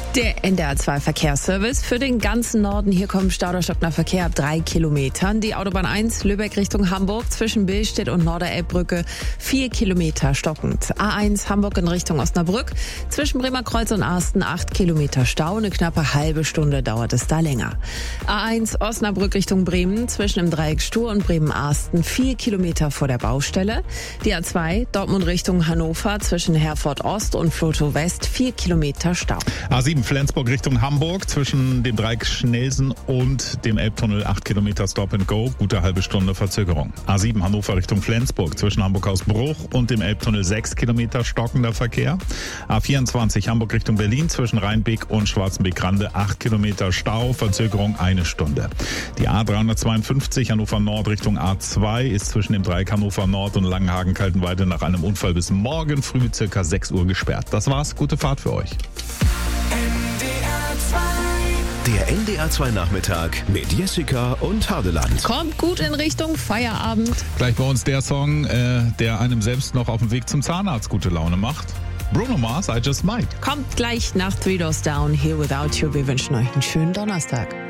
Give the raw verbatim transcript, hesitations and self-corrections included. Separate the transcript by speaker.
Speaker 1: Der N D R zwei Verkehrsservice für den ganzen Norden. Hier kommt Stau oder stockender Verkehr ab drei Kilometern. Die Autobahn eins Lübeck Richtung Hamburg zwischen Billstedt und Norderelbbrücke vier Kilometer stockend. A eins Hamburg in Richtung Osnabrück zwischen Bremerkreuz und Arsten acht Kilometer Stau. Eine knappe halbe Stunde dauert es da länger. A eins Osnabrück Richtung Bremen zwischen dem Dreieck Stur und Bremen-Arsten vier Kilometer vor der Baustelle. Die A zwei Dortmund Richtung Hannover zwischen Herford Ost und Flotow West vier Kilometer Stau.
Speaker 2: A sieben Flensburg Richtung Hamburg zwischen dem Dreieck Schnelsen und dem Elbtunnel acht Kilometer Stop and Go, gute halbe Stunde Verzögerung. A sieben Hannover Richtung Flensburg zwischen Hamburg-Hausbruch und dem Elbtunnel sechs Kilometer stockender Verkehr. A vierundzwanzig Hamburg Richtung Berlin zwischen Rheinbeek und Schwarzenbeek-Rande acht Kilometer Stau, Verzögerung eine Stunde. Die A dreihundertzweiundfünfzig Hannover Nord Richtung A zwei ist zwischen dem Dreieck Hannover Nord und Langenhagen-Kaltenweide nach einem Unfall bis morgen früh circa sechs Uhr gesperrt. Das war's, gute Fahrt für euch.
Speaker 3: Der N D R zwei Nachmittag mit Jessica und Hadeland.
Speaker 1: Kommt gut in Richtung Feierabend.
Speaker 2: Gleich bei uns der Song, äh, der einem selbst noch auf dem Weg zum Zahnarzt gute Laune macht. Bruno Mars, I Just Might.
Speaker 1: Kommt gleich nach Three Doors Down, Here Without You. Wir wünschen euch einen schönen Donnerstag.